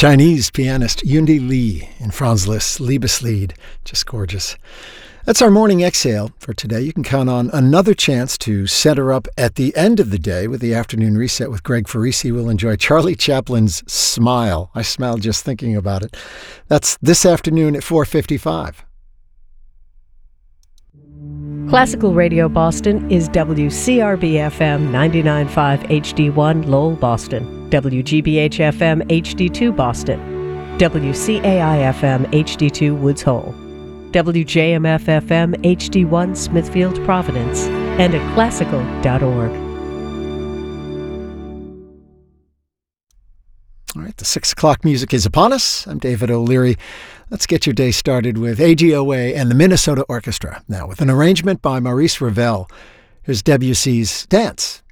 Chinese pianist Yundi Li in Franz Liszt's Liebeslied. Just gorgeous. That's our morning exhale for today. You can count on another chance to set her up at the end of the day with the afternoon reset with Greg Farisi. We'll enjoy Charlie Chaplin's Smile. I smiled just thinking about it. That's this afternoon at 4:55. Classical Radio Boston is WCRB-FM 99.5 HD1 Lowell, Boston, WGBH-FM HD2 Boston, WCAI-FM HD2 Woods Hole, WJMF-FM HD1 Smithfield, Providence, and at classical.org. All right, the 6 o'clock music is upon us. I'm David O'Leary. Let's get your day started with AGOA and the Minnesota Orchestra. Now, with an arrangement by Maurice Ravel, here's Debussy's Dance.